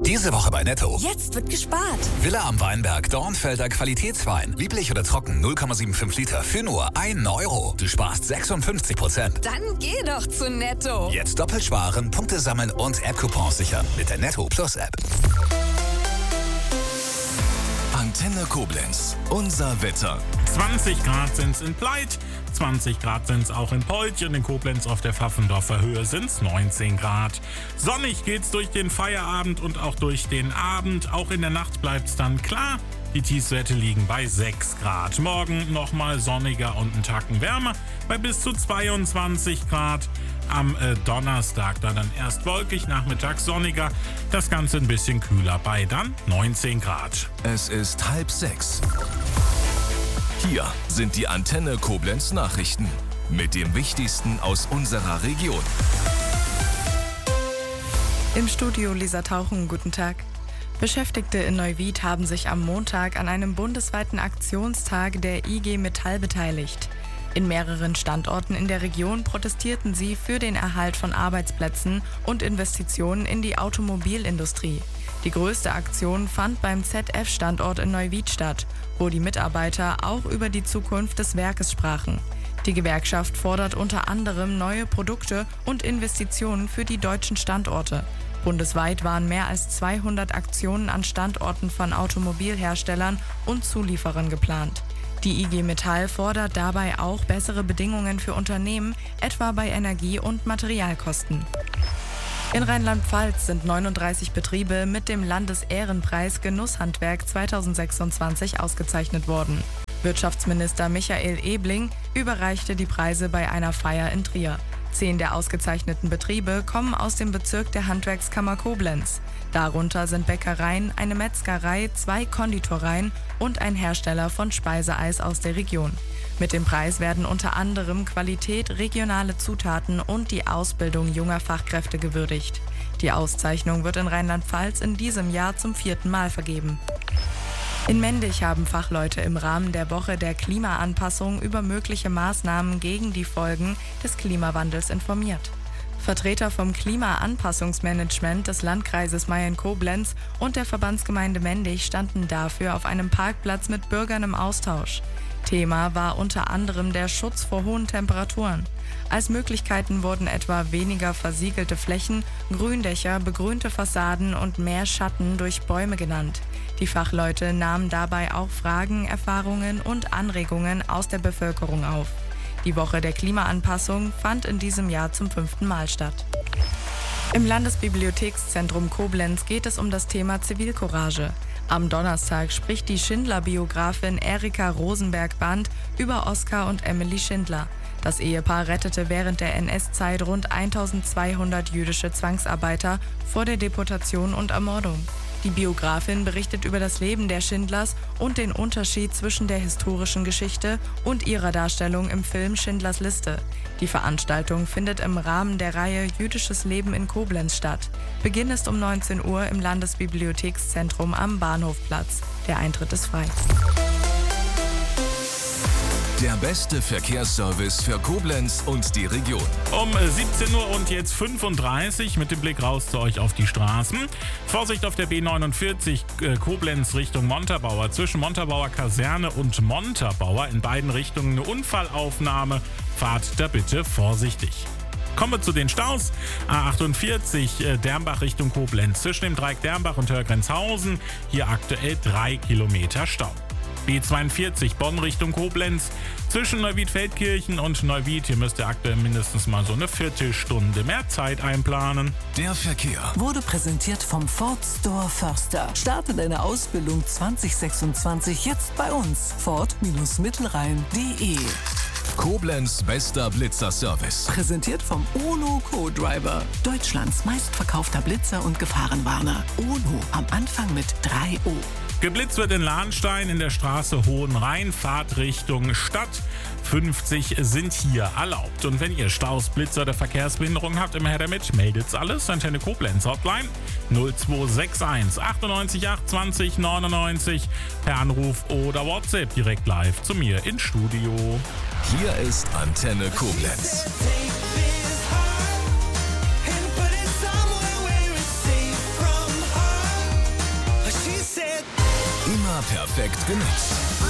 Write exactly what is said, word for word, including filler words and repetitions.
Diese Woche bei Netto. Jetzt wird gespart. Villa am Weinberg, Dornfelder Qualitätswein. Lieblich oder trocken, null Komma fünfundsiebzig Liter für nur ein Euro. Du sparst sechsundfünfzig Prozent. Dann geh doch zu Netto. Jetzt doppelt sparen, Punkte sammeln und App-Coupons sichern mit der Netto Plus App. Antenne Koblenz. Unser Wetter. zwanzig Grad sind's in Pleit, zwanzig Grad sind's auch in Polch und in Koblenz auf der Pfaffendorfer Höhe sind's neunzehn Grad. Sonnig geht's durch den Feierabend und auch durch den Abend. Auch in der Nacht bleibt's dann klar. Die Tiefstwerte liegen bei sechs Grad. Morgen nochmal sonniger und einen Tacken wärmer bei bis zu zweiundzwanzig Grad. Am äh, Donnerstag dann, dann erst wolkig, nachmittags sonniger. Das Ganze ein bisschen kühler bei dann neunzehn Grad. Es ist halb sechs. Hier sind die Antenne Koblenz Nachrichten mit dem Wichtigsten aus unserer Region. Im Studio Lisa Tauchen, guten Tag. Beschäftigte in Neuwied haben sich am Montag an einem bundesweiten Aktionstag der I G Metall beteiligt. In mehreren Standorten in der Region protestierten sie für den Erhalt von Arbeitsplätzen und Investitionen in die Automobilindustrie. Die größte Aktion fand beim Z F-Standort in Neuwied statt, wo die Mitarbeiter auch über die Zukunft des Werkes sprachen. Die Gewerkschaft fordert unter anderem neue Produkte und Investitionen für die deutschen Standorte. Bundesweit waren mehr als zweihundert Aktionen an Standorten von Automobilherstellern und Zulieferern geplant. Die I G Metall fordert dabei auch bessere Bedingungen für Unternehmen, etwa bei Energie- und Materialkosten. In Rheinland-Pfalz sind neununddreißig Betriebe mit dem Landesehrenpreis Genusshandwerk zweitausendsechsundzwanzig ausgezeichnet worden. Wirtschaftsminister Michael Ebling überreichte die Preise bei einer Feier in Trier. Zehn der ausgezeichneten Betriebe kommen aus dem Bezirk der Handwerkskammer Koblenz. Darunter sind Bäckereien, eine Metzgerei, zwei Konditoreien und ein Hersteller von Speiseeis aus der Region. Mit dem Preis werden unter anderem Qualität, regionale Zutaten und die Ausbildung junger Fachkräfte gewürdigt. Die Auszeichnung wird in Rheinland-Pfalz in diesem Jahr zum vierten Mal vergeben. In Mendig haben Fachleute im Rahmen der Woche der Klimaanpassung über mögliche Maßnahmen gegen die Folgen des Klimawandels informiert. Vertreter vom Klimaanpassungsmanagement des Landkreises Mayen-Koblenz und der Verbandsgemeinde Mendig standen dafür auf einem Parkplatz mit Bürgern im Austausch. Thema war unter anderem der Schutz vor hohen Temperaturen. Als Möglichkeiten wurden etwa weniger versiegelte Flächen, Gründächer, begrünte Fassaden und mehr Schatten durch Bäume genannt. Die Fachleute nahmen dabei auch Fragen, Erfahrungen und Anregungen aus der Bevölkerung auf. Die Woche der Klimaanpassung fand in diesem Jahr zum fünften Mal statt. Im Landesbibliothekszentrum Koblenz geht es um das Thema Zivilcourage. Am Donnerstag spricht die Schindler-Biografin Erika Rosenberg-Band über Oskar und Emily Schindler. Das Ehepaar rettete während der N S-Zeit rund eintausendzweihundert jüdische Zwangsarbeiter vor der Deportation und Ermordung. Die Biografin berichtet über das Leben der Schindlers und den Unterschied zwischen der historischen Geschichte und ihrer Darstellung im Film Schindlers Liste. Die Veranstaltung findet im Rahmen der Reihe Jüdisches Leben in Koblenz statt. Beginn ist um neunzehn Uhr im Landesbibliothekszentrum am Bahnhofplatz. Der Eintritt ist frei. Der beste Verkehrsservice für Koblenz und die Region. Um siebzehn Uhr und jetzt fünfunddreißig mit dem Blick raus zu euch auf die Straßen. Vorsicht auf der B neunundvierzig äh, Koblenz Richtung Montabaur. Zwischen Montabaur Kaserne und Montabaur in beiden Richtungen eine Unfallaufnahme. Fahrt da bitte vorsichtig. Kommen wir zu den Staus. A achtundvierzig äh, Dermbach Richtung Koblenz. Zwischen dem Dreieck Dermbach und Hörgrenzhausen. Hier aktuell drei Kilometer Stau. B zweiundvierzig Bonn Richtung Koblenz. Zwischen Neuwied-Feldkirchen und Neuwied. Hier müsst ihr aktuell mindestens mal so eine Viertelstunde mehr Zeit einplanen. Der Verkehr wurde präsentiert vom Ford Store Förster. Starte deine Ausbildung zwanzig sechsundzwanzig jetzt bei uns. Ford Mittelrhein punkt de. Koblenz bester Blitzer-Service. Präsentiert vom Ono Co-Driver. Deutschlands meistverkaufter Blitzer und Gefahrenwarner. Ono am Anfang mit drei O. Geblitzt wird in Lahnstein in der Straße Hohenrhein, Fahrtrichtung Stadt. fünfzig sind hier erlaubt. Und wenn ihr Staus, Blitzer oder Verkehrsbehinderung habt, immer her damit, meldet's alles. Antenne Koblenz Hotline null zwei sechs eins achtundneunzig acht zwanzig neunundneunzig per Anruf oder WhatsApp direkt live zu mir ins Studio. Hier ist Antenne Koblenz. Immer perfekt genutzt.